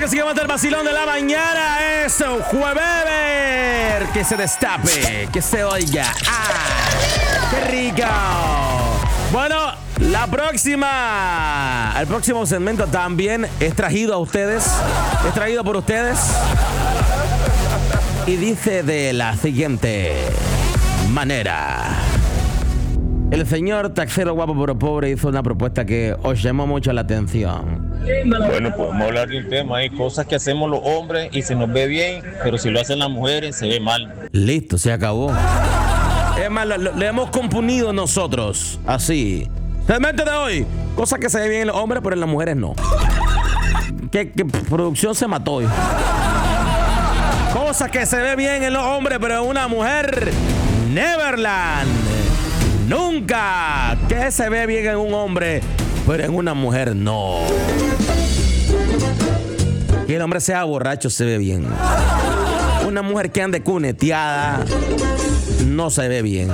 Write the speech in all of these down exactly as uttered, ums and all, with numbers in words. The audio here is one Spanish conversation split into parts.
que sigamos del vacilón de la mañana. Es jueves. Que se destape, que se oiga. ¡Ah! ¡Qué rico! Bueno, la próxima, el próximo segmento también es traído a ustedes. Es traído por ustedes. Y dice de la siguiente manera. El señor taxero guapo pero pobre hizo una propuesta que os llamó mucho la atención. Bueno, podemos hablar del tema. Hay cosas que hacemos los hombres y se nos ve bien, pero si lo hacen las mujeres se ve mal. Listo, se acabó. Es más, lo, lo, le hemos componido nosotros. Así. Segmento de hoy. Cosas que se ven bien en los hombres, pero en las mujeres no. ¿Qué, qué producción se mató hoy? Cosas que se ve bien en los hombres, pero en una mujer, Neverland. Nunca. ¿Qué se ve bien en un hombre, pero en una mujer no? Que el hombre sea borracho se ve bien. Una mujer que ande cuneteada no se ve bien.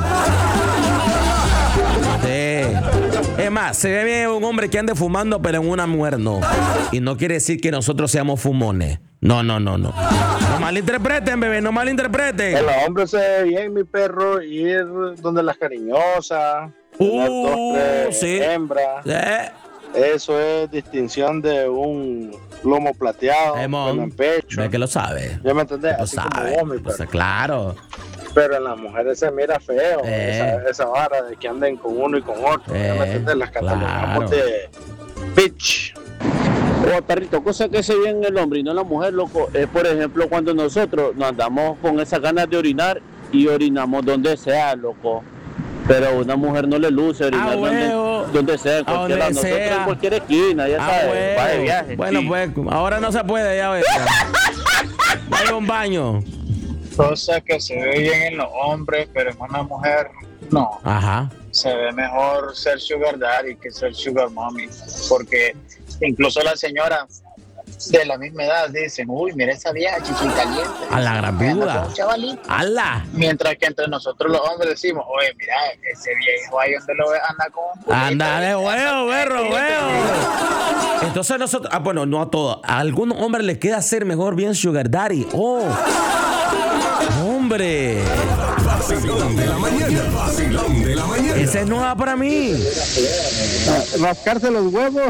Sí. Es más, se ve bien un hombre que ande fumando, pero en una mujer no. Y no quiere decir que nosotros seamos fumones. No, no, no, no. No malinterpreten, bebé, no malinterpreten. El hombre se ve bien, mi perro, ir donde las cariñosas, tener Uh, dos, tres sí. hembras. Eh, Eso es distinción de un lomo plateado, Emón, pelo en pecho. ve que lo sabe. ¿Ya me entendés? Lo Así como sabe. vos, mi Pues, perro. claro. Pero en las mujeres se mira feo, Eh. esa, esa vara de que anden con uno y con otro. Eh, ¿Ya me entendés? Las catalogamos claro. de bitch. Oh, perrito, cosa que se ve en el hombre y no en la mujer, loco, es por ejemplo cuando nosotros nos andamos con esas ganas de orinar y orinamos donde sea, loco. Pero una mujer no le luce orinar Ah, donde, huevo. donde sea, en A cualquier lado. donde Nosotros sea. en cualquier esquina, ya Ah, sabes, huevo. va de viaje. Bueno, sí. pues ahora no se puede, ya ves. Hay un baño. Cosa que se ve bien en los hombres, pero en una mujer no. Ajá. Se ve mejor ser sugar daddy que ser sugar mommy, porque incluso las señoras de la misma edad dicen, uy, mira esa vieja chichi caliente. A la gran Que anda viuda. con un chavalito. ¡Hala! Mientras que entre nosotros los hombres decimos, oye, mira, ese viejo ahí donde lo ve anda con... Anda de huevo, perro, huevo. Entonces nosotros, ah, bueno, no a todos. A algunos hombres les queda ser mejor bien sugar daddy. ¡Oh! ¡Hombre! Vacilón de la mañana. Vacilón de la mañana. Esa es nueva para mí. Rascarse los huevos.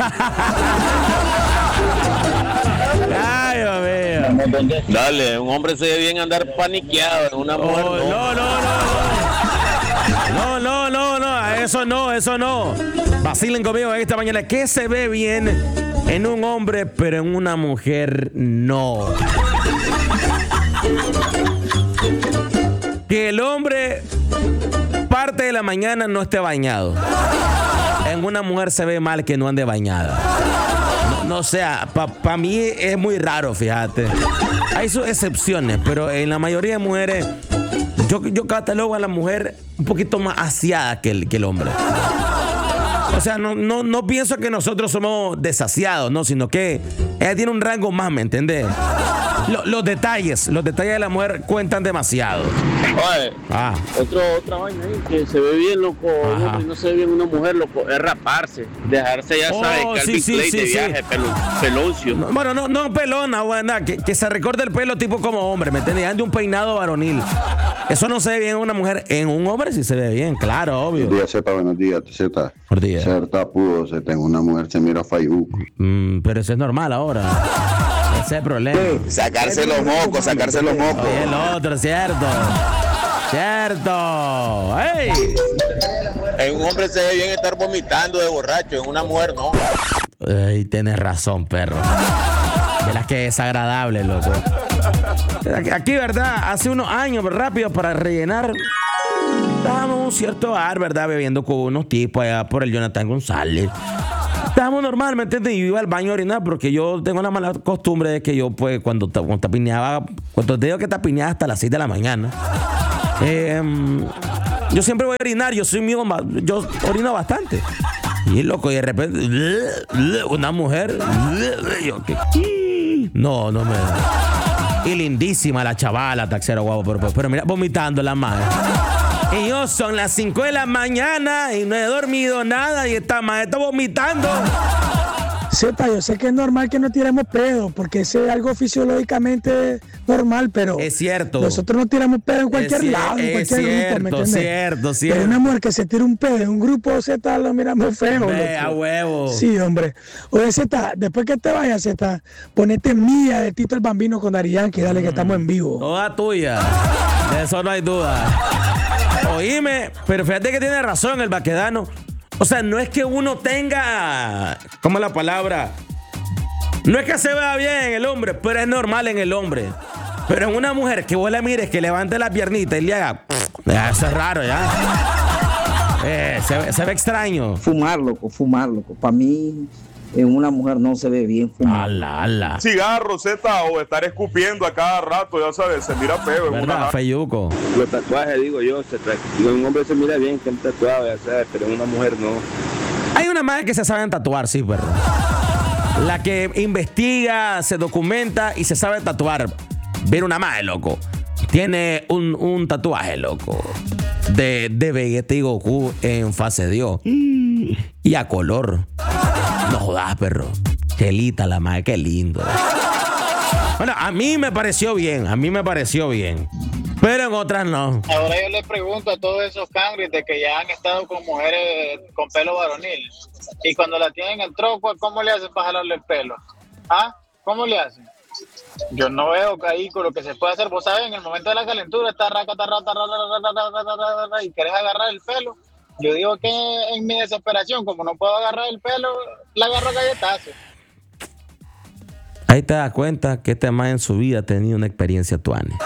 Ay, Dios mío. Dale, un hombre se ve bien andar paniqueado en una mujer. Oh, no, no, no, no. No, no, no, no. Eso no, eso no. Vacilen conmigo en esta mañana. ¿Qué se ve bien en un hombre, pero en una mujer no? Que el hombre parte de la mañana no esté bañado. En una mujer se ve mal que no ande bañada. No, no sea, para pa mí es muy raro, fíjate. Hay sus excepciones, pero en la mayoría de mujeres, yo, yo catalogo a la mujer un poquito más aseada que el, que el hombre. O sea, no, no, no pienso que nosotros somos desasiados, no, sino que ella tiene un rango más, ¿me entendés? Lo, los detalles, los detalles de la mujer cuentan demasiado. Oye, Ah, otro, otra vaina ahí que se ve bien, loco, un Ajá. hombre y no se ve bien una mujer, loco, es raparse, dejarse, ya Oh, sabes, sí, Calvin sí, Klein sí, de sí. viaje, pelo, peloncio. no, bueno, no, no pelona, buena, que, que se recorte el pelo tipo como hombre, ¿me entiendes? Ande un peinado varonil. Eso no se ve bien en una mujer. En un hombre sí se ve bien, claro, obvio. Buenos días, Z, buenos días, Z. Por día. Ser tapudo, Z, en una mujer se mira fayuco. Mm, pero eso es normal ahora. Ese es el problema. Sacarse los mocos, sacarse los mocos. Oye, el otro, cierto. Cierto. ¡Ey! En un hombre se ve bien estar vomitando de borracho, en una mujer no. Ay, tienes razón, perro. Verás que es agradable, loco. Aquí, ¿verdad? Hace unos años, rápido, para rellenar, estábamos en un cierto bar, ¿verdad? Bebiendo con unos tipos allá por el Jonathan González. Estábamos normal, ¿me entiendes? Y yo iba al baño a orinar porque yo tengo una mala costumbre de que yo, pues, cuando, cuando tapineaba, cuando te digo que tapineaba hasta las seis de la mañana, eh, yo siempre voy a orinar, yo soy mío, yo orino bastante. Y loco, y de repente, una mujer, yo, ¿qué? No, no me... Y lindísima la chavala, taxero guapo, pero, pero mira, vomitando la madre. Y yo son las cinco de la mañana y no he dormido nada y esta madre está vomitando. Zeta, yo sé que es normal que no tiremos pedo, porque ese es algo fisiológicamente normal, pero es cierto. Nosotros no tiramos pedo en cualquier es, lado, en es cualquier cierto, grupo, ¿me entiendes? cierto, cierto. Pero una mujer que se tira un pedo en un grupo, Zeta, lo miramos feo. Ve, a huevo. Sí, hombre. Oye, Zeta, después que te vayas, Zeta, ponete Mía de Tito el Bambino con Daddy Yankee, dale que estamos en vivo. Toda tuya. De eso no hay duda. Oíme, pero fíjate que tiene razón el Baquedano. O sea, no es que uno tenga, ¿cómo es la palabra? No es que se vea bien el hombre, pero es normal en el hombre. Pero en una mujer que vos la mires, que levante la piernita y le haga, ya, eso es raro, ya. Eh, se, se ve extraño. Fumar, loco, fumar, loco. Para mí, en una mujer no se ve bien fumar. Ala, ala. Cigarro, Zeta, o estar escupiendo a cada rato, ya sabes, se mira feo. ¿Verdad, feyuco? Los tatuajes, digo yo, se tra... un hombre se mira bien que un tatuado, ya sabes, pero en una mujer no. Hay una madre que se saben tatuar, sí, perro. La que investiga, se documenta y se sabe tatuar. Ver una madre, loco. Tiene un, un tatuaje, loco. De, de Vegeta y Goku en fase Dios. Y a color. No jodas, perro. Chelita la madre, qué lindo. Bueno, a mí me pareció bien. A mí me pareció bien. Pero en otras no. Ahora yo le pregunto a todos esos cangris de que ya han estado con mujeres con pelo varonil. Y cuando la tienen en troco, ¿cómo le hacen para jalarle el pelo? ¿Ah? ¿Cómo le hacen? Yo no veo que ahí con lo que se puede hacer. Vos sabés, en el momento de la calentura está raca, ta, raca, ta, raca, y querés agarrar el pelo. Yo digo que en mi desesperación, como no puedo agarrar el pelo, la agarro a galletazo. Ahí te das cuenta que este man en su vida ha tenido una experiencia tuane.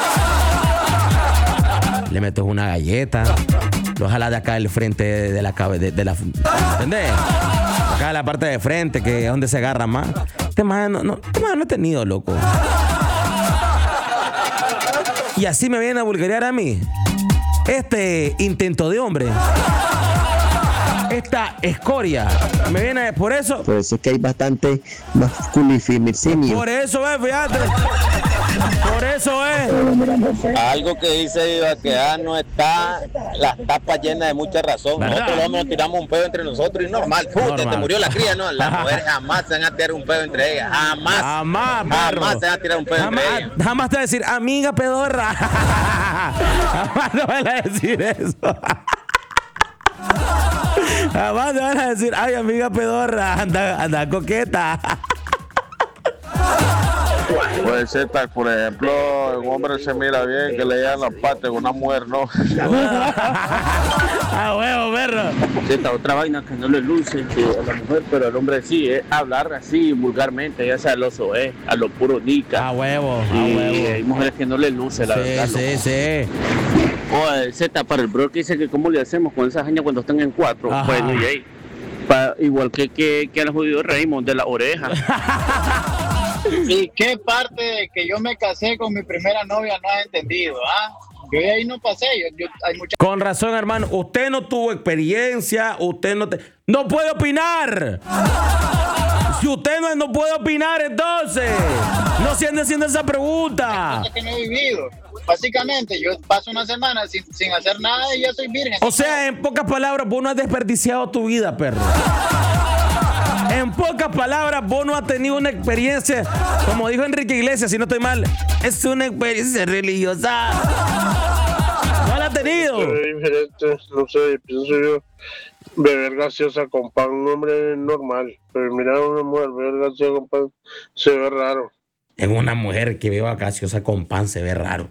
Le metes una galleta, lo jalas de acá del frente de la cabeza, de, de la, ¿entendés? Acá de la parte de frente, que es donde se agarra más. Este man no, no, este man no he tenido, loco. Y así me viene a vulgarear a mí. Este intento de hombre, esta escoria, me viene por eso. Por eso es que hay bastante masculinifemia. Por eso es, fíjate. Por eso es. Algo que dice Baquedano está las tapas llenas de mucha razón. ¿Verdad? Nosotros los hombres nos tiramos un pedo entre nosotros y normal. Puta, te murió la cría, ¿no? Las mujeres jamás se van a tirar un pedo entre ellas. Jamás. Jamás, perro. Jamás se van a tirar un pedo jamás, entre ellas. Jamás te va a decir, amiga pedorra. Jamás te van a decir eso. Jamás te van a decir, ay, amiga pedorra, anda, anda coqueta. Puede ser, por ejemplo, un hombre se mira bien que le llegan las patas, una mujer no. A huevo, perro. Esta otra vaina que no le luce que a la mujer, pero al hombre sí, es hablar así vulgarmente, ya sea al oso, eh, a lo puro nica. A huevo, a y huevo. hay mujeres que no le luce, la sí, verdad. Sí, sí, sí. O Z para el bro que dice que cómo le hacemos con esas jañas cuando están en cuatro. Ajá. Bueno, y ahí, pa, igual que, que, que al judío Raymond de la oreja. ¿Y qué parte de que yo me casé con mi primera novia no has entendido? ¿Ah? Yo de ahí no pasé. Yo, yo, hay mucha... Con razón, hermano. Usted no tuvo experiencia. Usted no te... ¡No puede opinar! Si usted no, no puede opinar, entonces no se ande haciendo esa pregunta. Cosas que no he vivido. Básicamente, yo paso una semana sin, sin hacer nada y ya soy virgen. O sea, en pocas palabras, vos no has desperdiciado tu vida, perro. En pocas palabras, vos no has tenido una experiencia, como dijo Enrique Iglesias, si no estoy mal, es una experiencia religiosa. No la has tenido. Es diferente, no sé, pienso yo, beber gaseosa con pan, un hombre normal, pero mirar a una mujer beber gaseosa con pan se ve raro. En una mujer que beba gaseosa con pan se ve raro.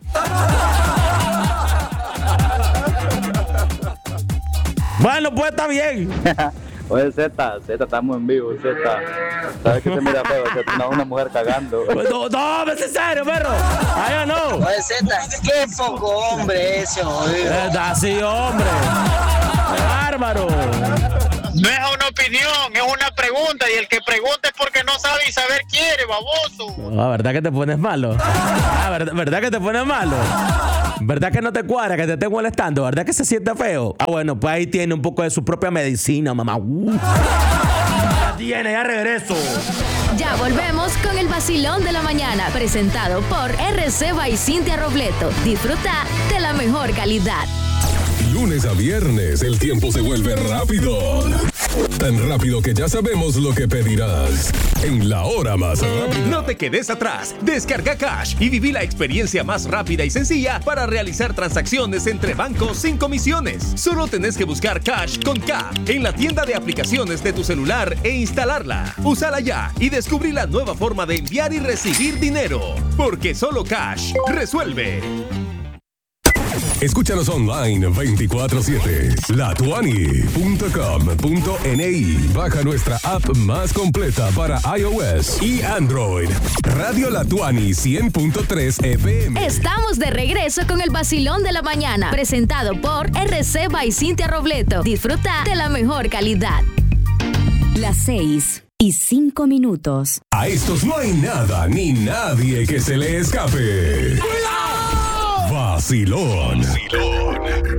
Bueno, pues está bien. Oye, Z, Z, estamos en vivo, Z. ¿Sabes qué se mira feo? Z, una, una mujer cagando. No, no, no es en serio, perro. Ay, no. Oye, Z, qué poco hombre ese, jodido. Así, hombre. Bárbaro. No es una opinión, es una pregunta. Y el que pregunta es porque no sabe y saber quiere, baboso. La verdad que te pones malo. Ah, ¿verdad, ¿verdad que te pones malo? ¿Verdad que no te cuadra, que te esté molestando? ¿Verdad que se siente feo? Ah, bueno, pues ahí tiene un poco de su propia medicina, mamá. Uh. Ya tiene, ya regreso. Ya volvemos con el vacilón de la mañana, presentado por R C by Cintia Robleto. Disfruta de la mejor calidad. Lunes a viernes, el tiempo se vuelve rápido. Tan rápido que ya sabemos lo que pedirás. En la hora más rápida. No te quedes atrás. Descarga Cash y viví la experiencia más rápida y sencilla para realizar transacciones entre bancos sin comisiones. Solo tenés que buscar Cash con K en la tienda de aplicaciones de tu celular e instalarla. Úsala ya y descubrí la nueva forma de enviar y recibir dinero. Porque solo Cash resuelve. Escúchanos online veinticuatro siete. la tuani punto com punto ni. Baja nuestra app más completa para iOS y Android. Radio La Tuani cien punto tres F M. Estamos de regreso con el vacilón de la mañana, presentado por R C by Cintia Robleto. Disfruta de la mejor calidad. Las seis y cinco minutos. A estos no hay nada ni nadie que se le escape. ¡Cuidado! Vacilón. Vacilón.